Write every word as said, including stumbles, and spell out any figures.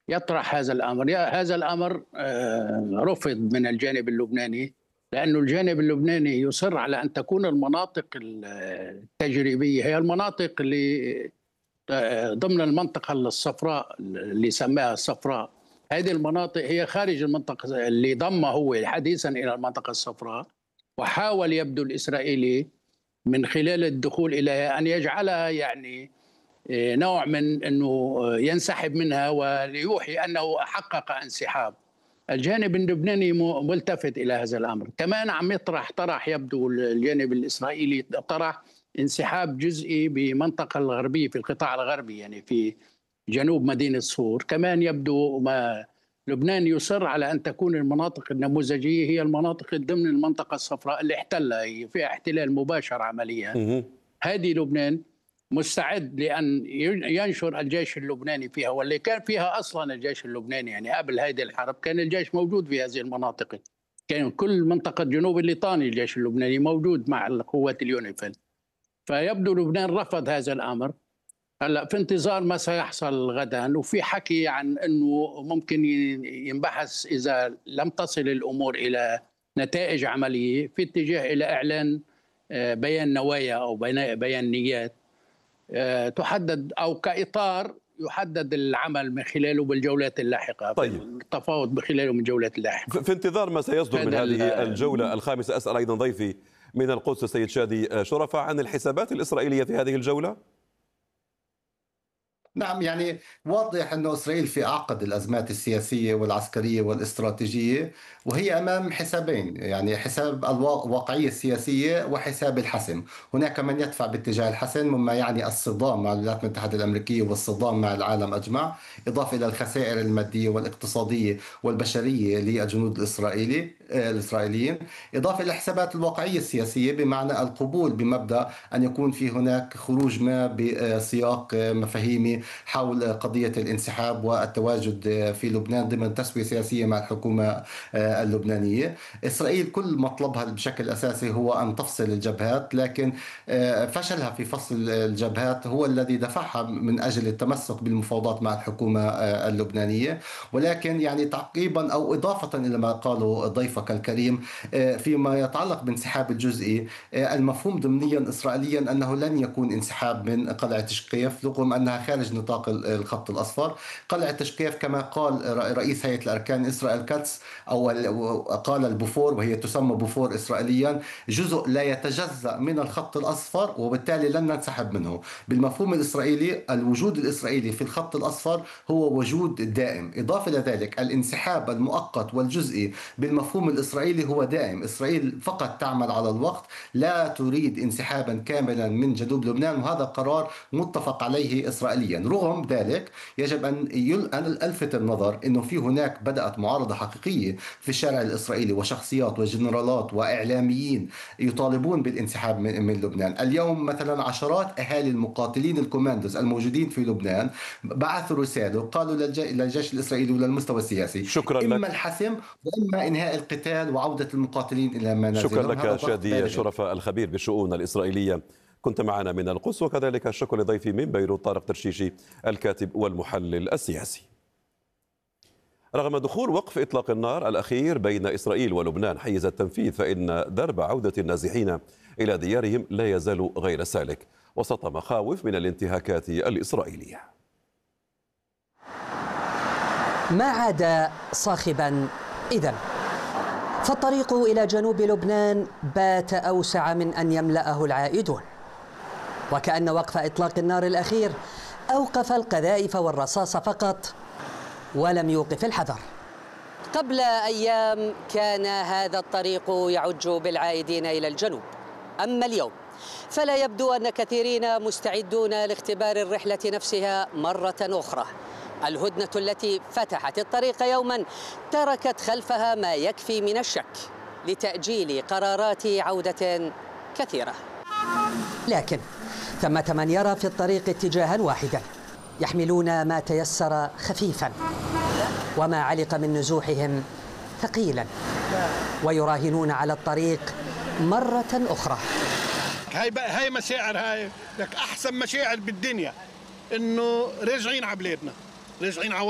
يطرح هذا الأمر. هذا الأمر آه، رفض من الجانب اللبناني، لأن الجانب اللبناني يصر على أن تكون المناطق التجريبية هي المناطق اللي آه، ضمن المنطقة الصفراء اللي سماها الصفراء. هذه المناطق هي خارج المنطقة اللي ضمها هو حديثا إلى المنطقة الصفراء، وحاول يبدو الإسرائيلي من خلال الدخول إليها أن يجعلها يعني نوع من أنه ينسحب منها وليوحي أنه حقق انسحاب. الجانب اللبناني ملتفت إلى هذا الأمر. كمان عم يطرح طرح يبدو الجانب الإسرائيلي طرح انسحاب جزئي بمنطقة الغربية في القطاع الغربي، يعني في جنوب مدينة صور. كمان يبدو ما لبنان يصر على أن تكون المناطق النموذجية هي المناطق ضمن المنطقة الصفراء اللي احتلها، هي فيها احتلال مباشر عمليا. هذه لبنان مستعد لأن ينشر الجيش اللبناني فيها، واللي كان فيها أصلا الجيش اللبناني يعني قبل هذه الحرب كان الجيش موجود في هذه المناطق. كان كل منطقة جنوب الليطاني الجيش اللبناني موجود مع القوات اليونيفيل. فيبدو لبنان رفض هذا الأمر. هلا في انتظار ما سيحصل غدا، وفي حكي عن أنه ممكن ينبحث إذا لم تصل الأمور إلى نتائج عملية في اتجاه إلى إعلان بيان نوايا أو بيان نيات تحدد أو كإطار يحدد العمل من خلاله بالجولات اللاحقة. طيب. التفاوض من خلاله من الجولات اللاحقة. في انتظار ما سيصدر من هذه الجولة الخامسة، أسأل أيضا ضيفي من القدس السيد شادي شرفة عن الحسابات الإسرائيلية في هذه الجولة. نعم، يعني واضح أن إسرائيل في أعقد الأزمات السياسية والعسكرية والاستراتيجية، وهي أمام حسابين، يعني حساب الواقعية السياسية وحساب الحسم. هناك من يدفع باتجاه الحسم مما يعني الصدام مع الولايات المتحدة الأمريكية والصدام مع العالم أجمع، إضافة إلى الخسائر المادية والاقتصادية والبشرية للجنود الإسرائيلي الإسرائيليين، إضافة إلى الحسابات الواقعية السياسية بمعنى القبول بمبدأ أن يكون في هناك خروج ما بسياق مفاهيمي حول قضية الانسحاب والتواجد في لبنان ضمن تسوية سياسية مع الحكومة اللبنانية. إسرائيل كل مطلبها بشكل أساسي هو أن تفصل الجبهات، لكن فشلها في فصل الجبهات هو الذي دفعها من أجل التمسك بالمفاوضات مع الحكومة اللبنانية. ولكن يعني تعقيبا أو إضافة إلى ما قاله ضيفك الكريم فيما يتعلق بانسحاب الجزئي، المفهوم ضمنيا إسرائيليا أنه لن يكون انسحاب من قلعة تشقيف رغم أنها خارج نطاق الخط الأصفر. قلعة تشقيف كما قال رئيس هيئة الأركان إسرائيل كاتس أو قال البوفور، وهي تسمى بوفور إسرائيليا، جزء لا يتجزأ من الخط الأصفر وبالتالي لن ننسحب منه. بالمفهوم الإسرائيلي الوجود الإسرائيلي في الخط الأصفر هو وجود دائم. إضافة إلى ذلك الانسحاب المؤقت والجزئي بالمفهوم الإسرائيلي هو دائم. إسرائيل فقط تعمل على الوقت، لا تريد انسحابا كاملا من جنوب لبنان، وهذا قرار متفق عليه إسرائيليا. رغم ذلك يجب أن ألفت النظر أنه في هناك بدأت معارضة حقيقية في الشارع الإسرائيلي، وشخصيات وجنرالات وإعلاميين يطالبون بالانسحاب من لبنان. اليوم مثلا عشرات أهالي المقاتلين الكوماندوز الموجودين في لبنان بعثوا رسالة قالوا للجيش الإسرائيلي وللمستوى السياسي شكرا إما لك. الحسم وإما إنهاء القتال وعودة المقاتلين إلى منازلهم. شكرا لك شادي شرفة الخبير بالشؤون الإسرائيلية، كنت معنا من القدس. وكذلك الشكر لضيفي من بيروت طارق ترشيشي الكاتب والمحلل السياسي. رغم دخول وقف إطلاق النار الأخير بين إسرائيل ولبنان حيز التنفيذ، فإن درب عودة النازحين إلى ديارهم لا يزال غير سالك وسط مخاوف من الانتهاكات الإسرائيلية. ما عاد صاخبا إذن، فالطريق إلى جنوب لبنان بات أوسع من أن يملأه العائدون، وكأن وقف إطلاق النار الأخير أوقف القذائف والرصاص فقط ولم يوقف الحذر. قبل أيام كان هذا الطريق يعج بالعائدين إلى الجنوب، أما اليوم فلا يبدو أن كثيرين مستعدون لاختبار الرحلة نفسها مرة أخرى. الهدنة التي فتحت الطريق يوما تركت خلفها ما يكفي من الشك لتأجيل قرارات عودة كثيرة، لكن ثمة من يرى في الطريق اتجاها واحدا، يحملون ما تيسر خفيفا وما علق من نزوحهم ثقيلا، ويراهنون على الطريق مرة أخرى. هاي هاي مشاعر، هاي لك أحسن مشاعر بالدنيا، إنه راجعين على بلادنا، راجعين على